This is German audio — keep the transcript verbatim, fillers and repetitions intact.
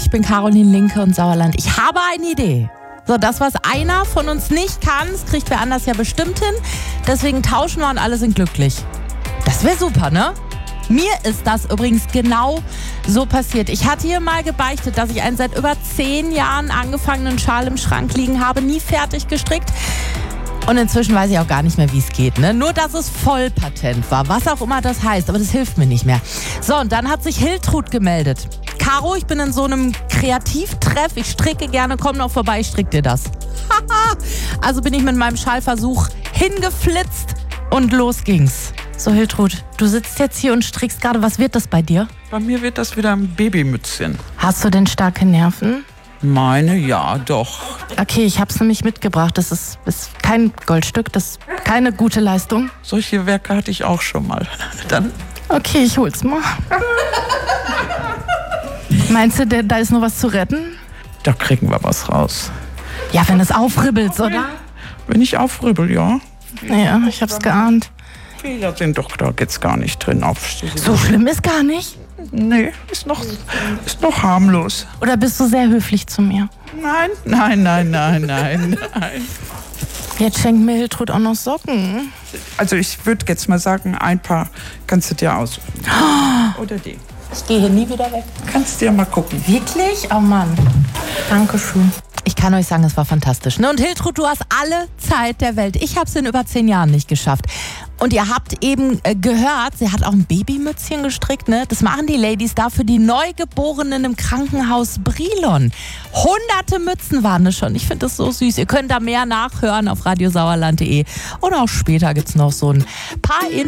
ich bin Caroline Linke und Sauerland. Ich habe eine Idee. So, das, was einer von uns nicht kann, das kriegt wer anders ja bestimmt hin. Deswegen tauschen wir und alle sind glücklich. Das wäre super, ne? Mir ist das übrigens genau so passiert. Ich hatte hier mal gebeichtet, dass ich einen seit über zehn Jahren angefangenen Schal im Schrank liegen habe, nie fertig gestrickt. Und inzwischen weiß ich auch gar nicht mehr, wie es geht. Ne? Nur, dass es Vollpatent war, was auch immer das heißt. Aber das hilft mir nicht mehr. So, und dann hat sich Hiltrud gemeldet. Caro, ich bin in so einem Kreativtreff. Ich stricke gerne, komm noch vorbei, ich strick dir das. Also bin ich mit meinem Schalversuch hingeflitzt und los ging's. So, Hiltrud, du sitzt jetzt hier und strickst gerade. Was wird das bei dir? Bei mir wird das wieder ein Babymützchen. Hast du denn starke Nerven? Meine, ja, doch. Okay, ich hab's nämlich mitgebracht. Das ist, ist kein Goldstück, das ist keine gute Leistung. Solche Werke hatte ich auch schon mal. Dann. Okay, ich hol's mal. Meinst du, da ist noch was zu retten? Da kriegen wir was raus. Ja, wenn es aufribbelt, oder? Wenn ich aufribbel, ja. Ja, ich hab's geahnt. Fehler sind doch da jetzt gar nicht drin. Aufstehen. So schlimm ist gar nicht? Nee, ist noch, ist noch harmlos. Oder bist du sehr höflich zu mir? Nein, nein, nein, nein, nein, nein. Jetzt schenkt mir Hiltrud auch noch Socken. Also ich würde jetzt mal sagen, ein paar kannst du dir aussuchen. Oder die. Ich gehe hier nie wieder weg. Kannst dir mal gucken. Wirklich? Oh Mann. Dankeschön. Ich kann euch sagen, es war fantastisch. Ne? Und Hiltrud, du hast alle Zeit der Welt. Ich habe es in über zehn Jahren nicht geschafft. Und ihr habt eben äh, gehört, sie hat auch ein Babymützchen gestrickt. Ne? Das machen die Ladies da für die Neugeborenen im Krankenhaus Brilon. Hunderte Mützen waren es schon. Ich finde das so süß. Ihr könnt da mehr nachhören auf radiosauerland punkt de. Und auch später gibt es noch so ein paar